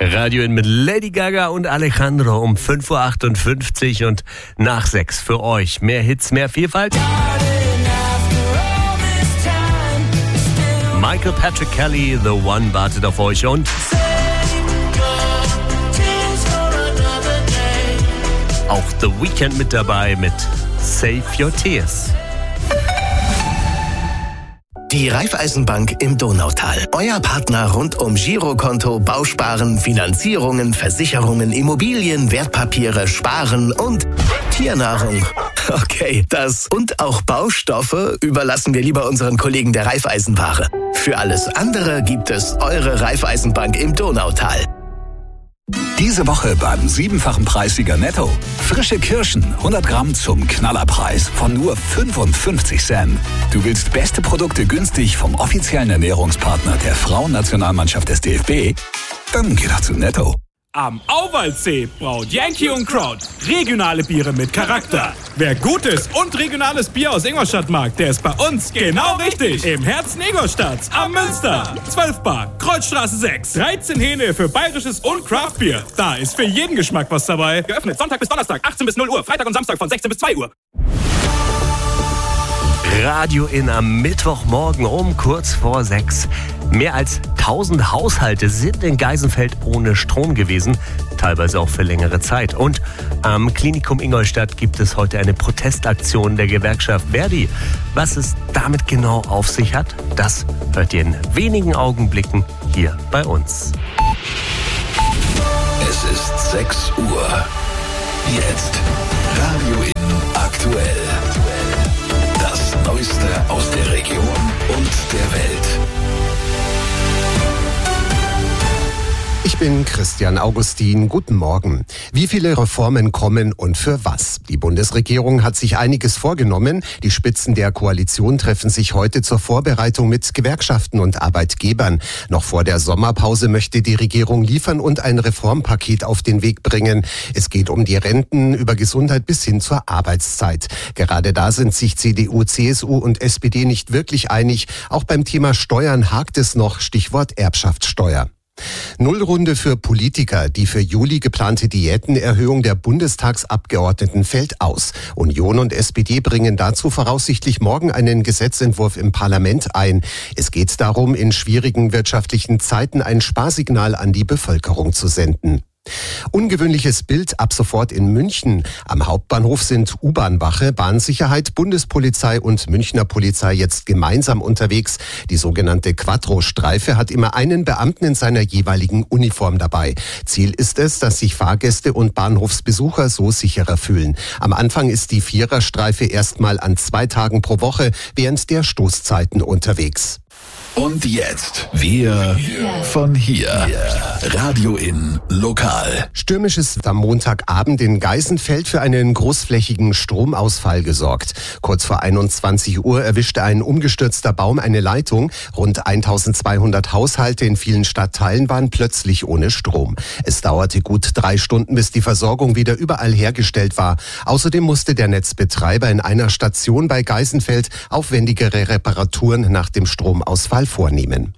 Radio in mit Lady Gaga und Alejandro um 5.58 Uhr und nach 6 für euch. Mehr Hits, mehr Vielfalt. Michael Patrick Kelly, The One, wartet auf euch und auch The Weeknd mit dabei mit Save Your Tears. Die Raiffeisenbank im Donautal. Euer Partner rund um Girokonto, Bausparen, Finanzierungen, Versicherungen, Immobilien, Wertpapiere, Sparen und Tiernahrung. Okay, das und auch Baustoffe überlassen wir lieber unseren Kollegen der Raiffeisenware. Für alles andere gibt es eure Raiffeisenbank im Donautal. Diese Woche beim 7-fachen Preissieger Netto. Frische Kirschen, 100 Gramm zum Knallerpreis von nur 55 Cent. Du willst beste Produkte günstig vom offiziellen Ernährungspartner der Frauennationalmannschaft des DFB? Dann geh doch zu Netto. Am Auwaldsee braut Yankee & Kraut regionale Biere mit Charakter. Wer gutes und regionales Bier aus Ingolstadt mag, der ist bei uns genau richtig. Im Herzen Ingolstadts am Münster. 12 Bar, Kreuzstraße 6. 13 Hähne für bayerisches und Craftbier. Da ist für jeden Geschmack was dabei. Geöffnet Sonntag bis Donnerstag, 18 bis 0 Uhr. Freitag und Samstag von 16 bis 2 Uhr. Radio in am Mittwochmorgen um kurz vor 6. Mehr als 1000 Haushalte sind in Geisenfeld ohne Strom gewesen, teilweise auch für längere Zeit. Und am Klinikum Ingolstadt gibt es heute eine Protestaktion der Gewerkschaft Verdi. Was es damit genau auf sich hat, das hört ihr in wenigen Augenblicken hier bei uns. Es ist 6 Uhr. Jetzt Radio in aktuell. Das Neueste aus der Region und der Welt. Ich bin Christian Augustin. Guten Morgen. Wie viele Reformen kommen und für was? Die Bundesregierung hat sich einiges vorgenommen. Die Spitzen der Koalition treffen sich heute zur Vorbereitung mit Gewerkschaften und Arbeitgebern. Noch vor der Sommerpause möchte die Regierung liefern und ein Reformpaket auf den Weg bringen. Es geht um die Renten, über Gesundheit bis hin zur Arbeitszeit. Gerade da sind sich CDU, CSU und SPD nicht wirklich einig. Auch beim Thema Steuern hakt es noch. Stichwort Erbschaftssteuer. Nullrunde für Politiker. Die für Juli geplante Diätenerhöhung der Bundestagsabgeordneten fällt aus. Union und SPD bringen dazu voraussichtlich morgen einen Gesetzentwurf im Parlament ein. Es geht darum, in schwierigen wirtschaftlichen Zeiten ein Sparsignal an die Bevölkerung zu senden. Ungewöhnliches Bild ab sofort in München. Am Hauptbahnhof sind U-Bahn-Wache, Bahnsicherheit, Bundespolizei und Münchner Polizei jetzt gemeinsam unterwegs. Die sogenannte Quattro-Streife hat immer einen Beamten in seiner jeweiligen Uniform dabei. Ziel ist es, dass sich Fahrgäste und Bahnhofsbesucher so sicherer fühlen. Am Anfang ist die Viererstreife erstmal an 2 Tagen pro Woche während der Stoßzeiten unterwegs. Und jetzt wir von hier. Radio in lokal. Stürmisches am Montagabend in Geisenfeld für einen großflächigen Stromausfall gesorgt. Kurz vor 21 Uhr erwischte ein umgestürzter Baum eine Leitung. Rund 1200 Haushalte in vielen Stadtteilen waren plötzlich ohne Strom. Es dauerte gut 3 Stunden, bis die Versorgung wieder überall hergestellt war. Außerdem musste der Netzbetreiber in einer Station bei Geisenfeld aufwendigere Reparaturen nach dem Stromausfall vornehmen.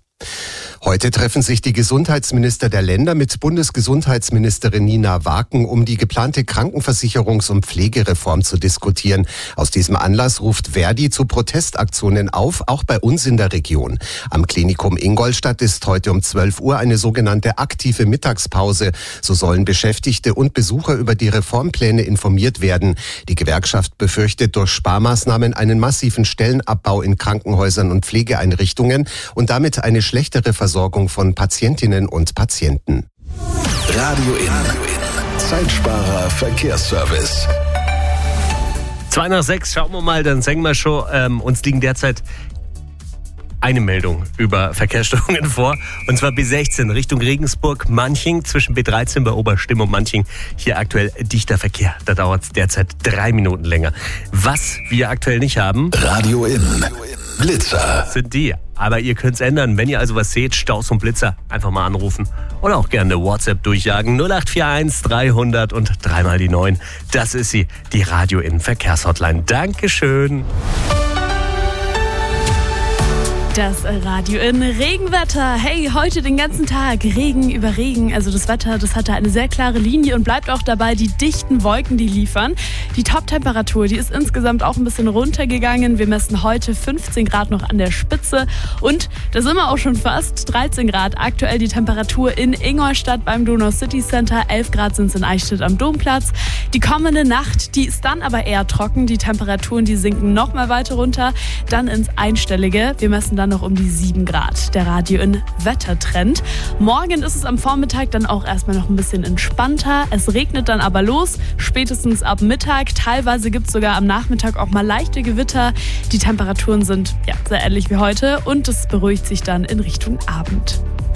Heute treffen sich die Gesundheitsminister der Länder mit Bundesgesundheitsministerin Nina Waken, um die geplante Krankenversicherungs- und Pflegereform zu diskutieren. Aus diesem Anlass ruft Verdi zu Protestaktionen auf, auch bei uns in der Region. Am Klinikum Ingolstadt ist heute um 12 Uhr eine sogenannte aktive Mittagspause. So sollen Beschäftigte und Besucher über die Reformpläne informiert werden. Die Gewerkschaft befürchtet durch Sparmaßnahmen einen massiven Stellenabbau in Krankenhäusern und Pflegeeinrichtungen und damit eine schlechtere Versorgung von Patientinnen und Patienten. Radio in Zeitsparer Verkehrsservice. 2 nach 6, schauen wir mal, dann sagen wir schon, uns liegen derzeit eine Meldung über Verkehrsstörungen vor. Und zwar B16 Richtung Regensburg-Manching zwischen B13 bei Oberstimm und Manching. Hier aktuell dichter Verkehr. Da dauert es derzeit 3 Minuten länger. Was wir aktuell nicht haben, Radio in Blitzer. Sind die. Aber ihr könnt es ändern. Wenn ihr also was seht, Staus und Blitzer, einfach mal anrufen. Oder auch gerne WhatsApp durchjagen. 0841 300 und 3 mal die 9. Das ist sie, die Radio in Verkehrshotline. Dankeschön. Das Radio in Regenwetter. Hey, heute den ganzen Tag Regen über Regen. Also das Wetter, das hatte eine sehr klare Linie und bleibt auch dabei. Die dichten Wolken, die liefern. Die Top-Temperatur, die ist insgesamt auch ein bisschen runtergegangen. Wir messen heute 15 Grad noch an der Spitze. Und da sind wir auch schon fast. 13 Grad aktuell die Temperatur in Ingolstadt beim Donau City Center. 11 Grad sind es in Eichstätt am Domplatz. Die kommende Nacht, die ist dann aber eher trocken. Die Temperaturen, die sinken noch mal weiter runter. Dann ins Einstellige. Wir messen dann noch um die 7 Grad. Der Radio in Wettertrend. Morgen ist es am Vormittag dann auch erstmal noch ein bisschen entspannter. Es regnet dann aber los, spätestens ab Mittag. Teilweise gibt es sogar am Nachmittag auch mal leichte Gewitter. Die Temperaturen sind sehr ähnlich wie heute und es beruhigt sich dann in Richtung Abend.